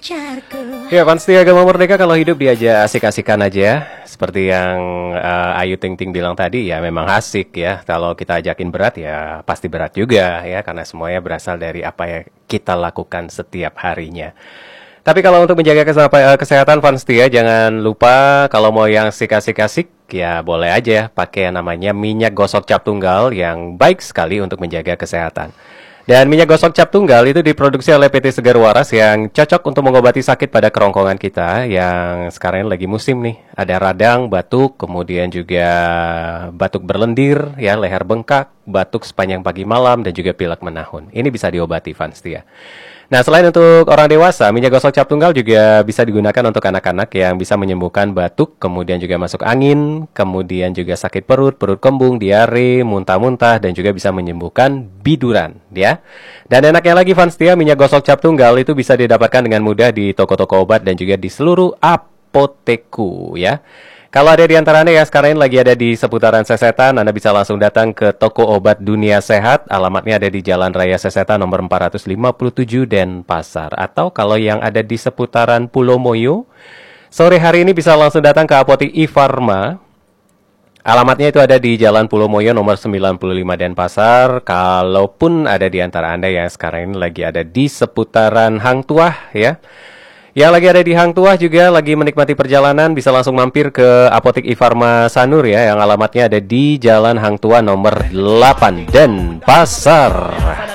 Ya, pasti agama merdeka kalau hidup diajak asik-asikan aja. Seperti yang Ayu Ting Ting bilang tadi, ya memang asik ya. Kalau kita ajakin berat ya pasti berat juga ya. Karena semuanya berasal dari apa yang kita lakukan setiap harinya. Tapi kalau untuk menjaga kesehatan Fans Tia, jangan lupa kalau mau yang asik-asik ya boleh aja pakai yang namanya minyak gosok cap tunggal yang baik sekali untuk menjaga kesehatan. Dan minyak gosok cap tunggal itu diproduksi oleh PT Segar Waras yang cocok untuk mengobati sakit pada kerongkongan kita yang sekarang ini lagi musim nih. Ada radang, batuk, kemudian juga batuk berlendir, ya leher bengkak, batuk sepanjang pagi malam, dan juga pilek menahun. Ini bisa diobati Fans Tia. Nah, selain untuk orang dewasa, minyak gosok cap tunggal juga bisa digunakan untuk anak-anak yang bisa menyembuhkan batuk, kemudian juga masuk angin, kemudian juga sakit perut, perut kembung, diare, muntah-muntah, dan juga bisa menyembuhkan biduran, ya. Dan enaknya lagi Fans Tia, minyak gosok cap tunggal itu bisa didapatkan dengan mudah di toko-toko obat dan juga di seluruh apoteku, ya. Kalau ada di antara Anda yang sekarang ini lagi ada di seputaran Sesetan, Anda bisa langsung datang ke toko obat Dunia Sehat. Alamatnya ada di Jalan Raya Sesetan nomor 457 Denpasar. Atau kalau yang ada di seputaran Pulau Moyo, sore hari ini bisa langsung datang ke Apotek I-Farma. Alamatnya itu ada di Jalan Pulau Moyo nomor 95 Denpasar. Kalaupun ada di antara Anda yang sekarang ini lagi ada di seputaran Hang Tuah, ya. Yang lagi ada di Hang Tuah juga lagi menikmati perjalanan bisa langsung mampir ke Apotek I-Farma Sanur ya, yang alamatnya ada di Jalan Hang Tuah nomor 8 Denpasar.